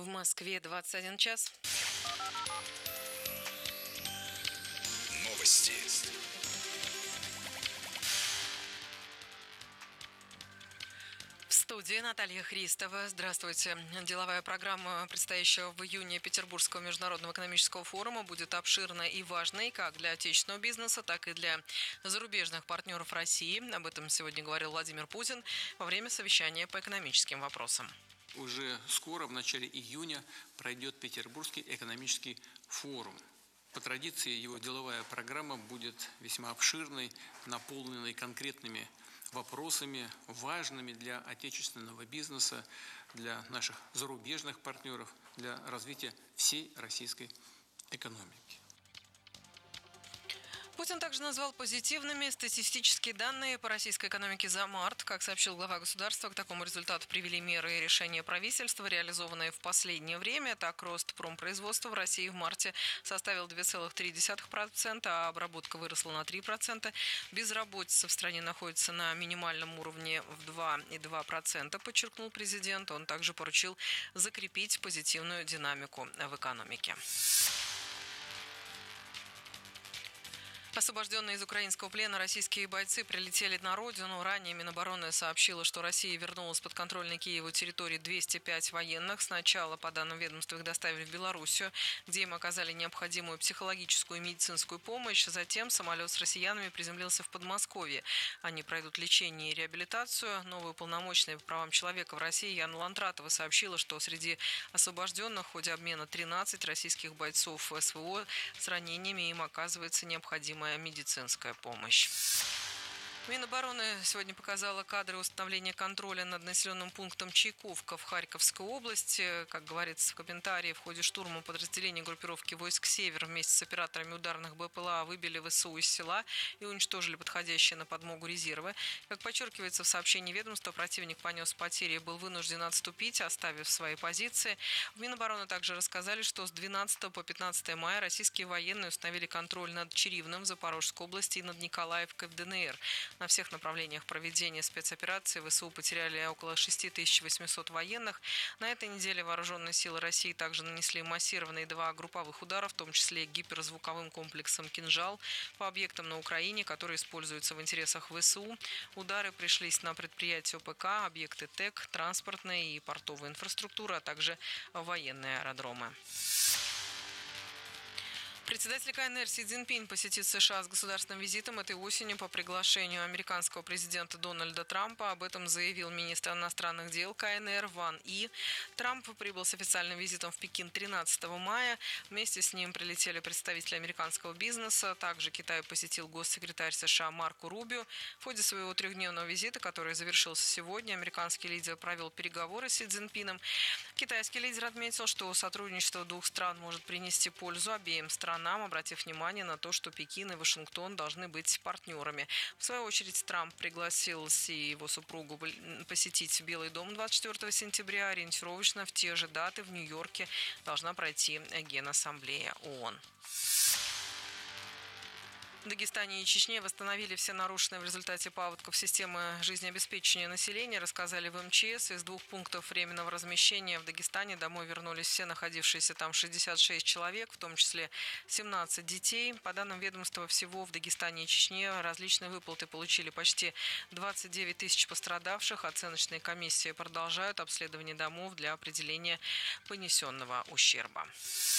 В Москве 21 час. Новости. В студии Наталья Христова. Здравствуйте. Деловая программа предстоящего в июне Петербургского международного экономического форума будет обширной и важной как для отечественного бизнеса, так и для зарубежных партнеров России. Об этом сегодня говорил Владимир Путин во время совещания по экономическим вопросам. Уже скоро, в начале июня, пройдет Петербургский экономический форум. По традиции его деловая программа будет весьма обширной, наполненной конкретными вопросами, важными для отечественного бизнеса, для наших зарубежных партнеров, для развития всей российской экономики. Путин также назвал позитивными статистические данные по российской экономике за март. Как сообщил глава государства, к такому результату привели меры и решения правительства, реализованные в последнее время. Так, рост промпроизводства в России в марте составил 2,3%, а обработка выросла на 3%. Безработица в стране находится на минимальном уровне в 2,2%, подчеркнул президент. Он также поручил закрепить позитивную динамику в экономике. Освобожденные из украинского плена российские бойцы прилетели на родину. Ранее Минобороны сообщила, что Россия вернула с подконтрольной Киеву территории 205 военных. Сначала, по данным ведомства, их доставили в Белоруссию, где им оказали необходимую психологическую и медицинскую помощь. Затем самолет с россиянами приземлился в Подмосковье. Они пройдут лечение и реабилитацию. Новая уполномоченная по правам человека в России Яна Лантратова сообщила, что среди освобожденных в ходе обмена 13 российских бойцов СВО с ранениями, им оказывается необходимая медицинская помощь. Минобороны сегодня показала кадры установления контроля над населенным пунктом Чайковка в Харьковской области. Как говорится в комментарии, в ходе штурма подразделения группировки войск «Север» вместе с операторами ударных БПЛА выбили ВСУ из села и уничтожили подходящие на подмогу резервы. Как подчеркивается в сообщении ведомства, противник понес потери и был вынужден отступить, оставив свои позиции. В Минобороны также рассказали, что с 12 по 15 мая российские военные установили контроль над Чаривным в Запорожской области и над Николаевкой в ДНР. На всех направлениях проведения спецоперации ВСУ потеряли около 6800 военных. На этой неделе вооруженные силы России также нанесли массированные 2 групповых удара, в том числе гиперзвуковым комплексом «Кинжал» по объектам на Украине, которые используются в интересах ВСУ. Удары пришлись на предприятия ОПК, объекты ТЭК, транспортная и портовая инфраструктура, а также военные аэродромы. Председатель КНР Си Цзиньпин посетит США с государственным визитом этой осенью по приглашению американского президента Дональда Трампа. Об этом заявил министр иностранных дел КНР Ван И. Трамп прибыл с официальным визитом в Пекин 13 мая. Вместе с ним прилетели представители американского бизнеса. Также Китай посетил госсекретарь США Марко Рубио. В ходе своего 3-дневного визита, который завершился сегодня, американский лидер провел переговоры с Си Цзиньпином. Китайский лидер отметил, что сотрудничество 2 стран может принести пользу обеим странам, обратив внимание на то, что Пекин и Вашингтон должны быть партнерами. В свою очередь, Трамп пригласил Си и его супругу посетить Белый дом 24 сентября. Ориентировочно в те же даты в Нью-Йорке должна пройти Генассамблея ООН. В Дагестане и Чечне восстановили все нарушенные в результате паводков системы жизнеобеспечения населения, рассказали в МЧС. Из 2 пунктов временного размещения в Дагестане домой вернулись все находившиеся там 66 человек, в том числе 17 детей. По данным ведомства, всего в Дагестане и Чечне различные выплаты получили почти 29 тысяч пострадавших. Оценочные комиссии продолжают обследование домов для определения понесенного ущерба.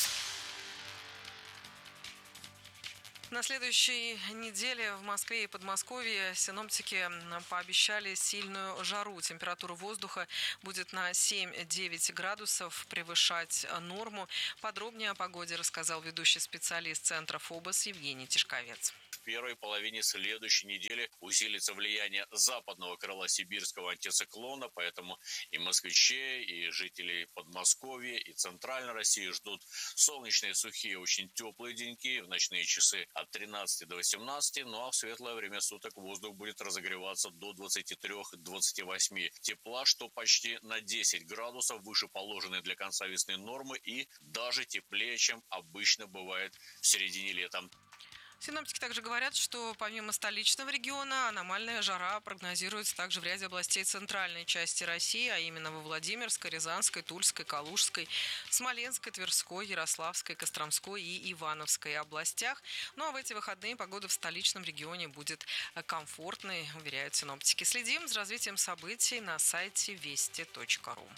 На следующей неделе в Москве и Подмосковье синоптики пообещали сильную жару. Температура воздуха будет на 7-9 градусов превышать норму. Подробнее о погоде рассказал ведущий специалист Центра ФОБОС Евгений Тишковец. В первой половине следующей недели усилится влияние западного крыла сибирского антициклона, поэтому и москвичей, и жителей Подмосковья, и Центральной России ждут солнечные, сухие, очень теплые деньки, в ночные часы от 13 до 18, ну а в светлое время суток воздух будет разогреваться до 23-28 тепла, что почти на 10 градусов выше положенной для конца весны нормы и даже теплее, чем обычно бывает в середине лета. Синоптики также говорят, что помимо столичного региона аномальная жара прогнозируется также в ряде областей центральной части России, а именно во Владимирской, Рязанской, Тульской, Калужской, Смоленской, Тверской, Ярославской, Костромской и Ивановской областях. Ну а в эти выходные погода в столичном регионе будет комфортной, уверяют синоптики. Следим за развитием событий на сайте вести.ру.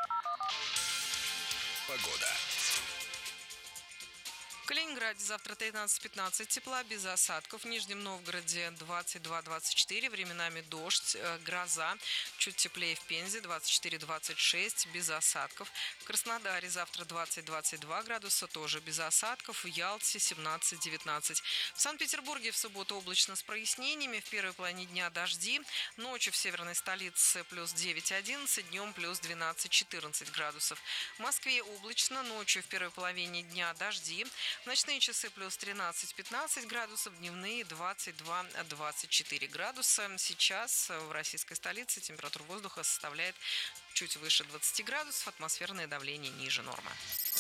Погода. В Калининграде завтра 13-15 тепла, без осадков. В Нижнем Новгороде 22-24, временами дождь, гроза. Чуть теплее в Пензе 24-26, без осадков. В Краснодаре завтра 20-22 градуса, тоже без осадков. В Ялте 17-19. В Санкт-Петербурге в субботу облачно с прояснениями. В первой половине дня дожди. Ночью в северной столице плюс 9-11, днем плюс 12-14 градусов. В Москве облачно, ночью в первой половине дня дожди. В ночные часы плюс 13-15 градусов, дневные 22-24 градуса. Сейчас в российской столице температура воздуха составляет чуть выше 20 градусов, атмосферное давление ниже нормы.